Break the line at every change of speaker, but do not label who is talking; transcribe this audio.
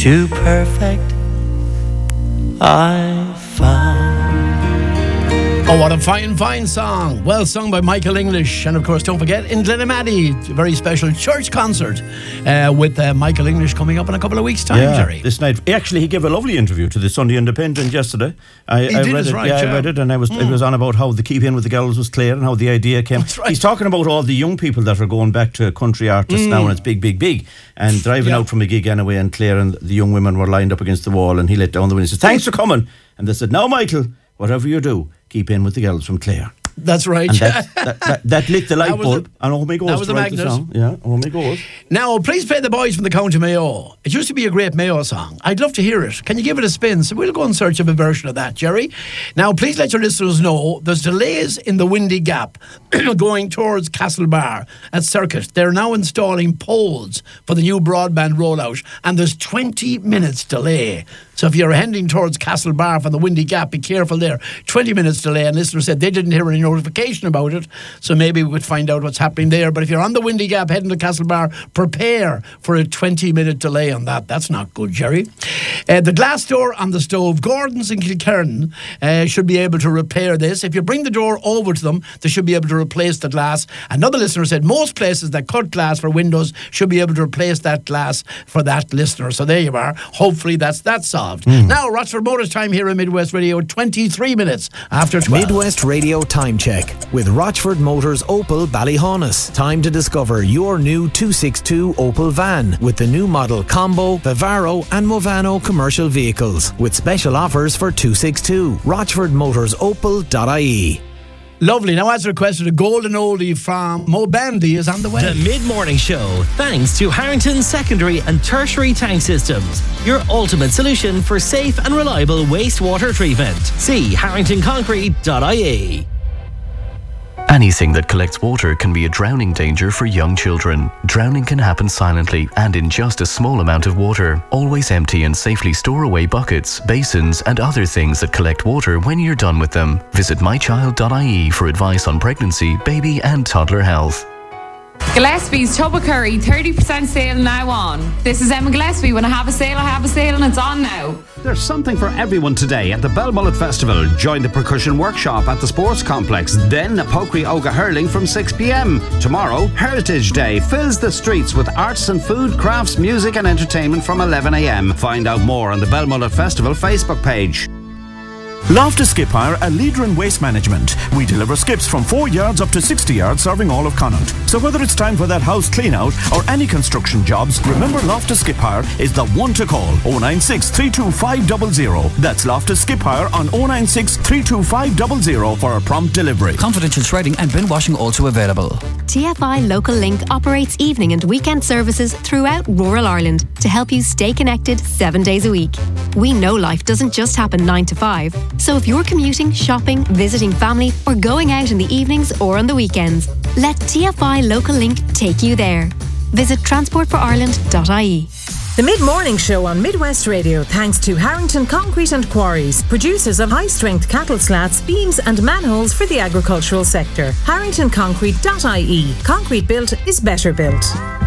too perfect, I found.
Oh, what a fine, fine song. Well sung by Michael English. And of course, don't forget, in Glenamaddy, a very special church concert with Michael English coming up in a couple of weeks' time, Jerry.
This night. Actually, he gave a lovely interview to the Sunday Independent yesterday.
I read it.
I read it, and it was on about how the Keep In With The Girls was clear and how the idea came.
Right.
He's talking about all the young people that are going back to country artists now, and it's big, big, big. And driving out from a gig anyway, and Claire and the young women were lined up against the wall, and he let down the window. He said, "Thanks for coming." And they said, "Now, Michael, whatever you do, keep in with the girls from Clare."
That's right.
And that lit the light bulb. And home he goes.
That was a magnet.
Yeah, home he goes.
Now, please play The Boys from the County Mayo. It used to be a great Mayo song. I'd love to hear it. Can you give it a spin? So we'll go in search of a version of that, Jerry. Now, please let your listeners know there's delays in the Windy Gap going towards Castlebar at Circuit. They're now installing poles for the new broadband rollout, and there's 20 minutes delay. So if you're heading towards Castlebar from the Windy Gap, be careful there. 20 minutes delay, and listeners said they didn't hear any notification about it, so maybe we could find out what's happening there. But if you're on the Windy Gap heading to Castlebar, prepare for a 20-minute delay on that. That's not good, Jerry. The glass door on the stove, Gordon's in Kilkerran should be able to repair this. If you bring the door over to them, they should be able to replace the glass. Another listener said most places that cut glass for windows should be able to replace that glass for that listener. So there you are. Hopefully that's solved. Now, Rochford Motors time here at Midwest Radio, 23 minutes after 12.
Midwest Radio time check with Rochford Motors Opel Ballyhaunis. Time to discover your new 262 Opel van with the new model Combo, Vivaro and Movano commercial vehicles with special offers for 262. RochfordMotorsOpel.ie.
Lovely. Now, as requested, a golden oldie from Mo Bandy is on the way.
The Mid-Morning Show, thanks to Harrington Secondary and Tertiary Tank Systems, your ultimate solution for safe and reliable wastewater treatment. See harringtonconcrete.ie.
Anything that collects water can be a drowning danger for young children. Drowning can happen silently and in just a small amount of water. Always empty and safely store away buckets, basins and other things that collect water when you're done with them. Visit mychild.ie for advice on pregnancy, baby and toddler health.
Gillespie's Tub of Curry 30% sale now on. This is Emma Gillespie. When I have a sale and it's on now.
There's something for everyone today at the Belmullet Festival. Join the percussion workshop at the Sports Complex, then Pokri Oga Hurling from 6 p.m. Tomorrow, Heritage Day fills the streets with arts and food, crafts, music and entertainment from 11 a.m. Find out more on the Belmullet Festival Facebook page.
Loftus Skip Hire, a leader in waste management. We deliver skips from 4 yards up to 60 yards, serving all of Connaught. So whether it's time for that house clean out or any construction jobs, remember Loftus Skip Hire is the one to call. 096 325 00. That's Loftus Skip Hire on 096 325 00 for a prompt delivery.
Confidential shredding and bin washing also available.
TFI Local Link operates evening and weekend services throughout rural Ireland to help you stay connected 7 days a week. We know life doesn't just happen 9 to 5. So if you're commuting, shopping, visiting family, or going out in the evenings or on the weekends, let TFI Local Link take you there. Visit transportforireland.ie.
The Mid-Morning Show on Midwest Radio, thanks to Harrington Concrete and Quarries, producers of high-strength cattle slats, beams and manholes for the agricultural sector. harringtonconcrete.ie. Concrete built is better built.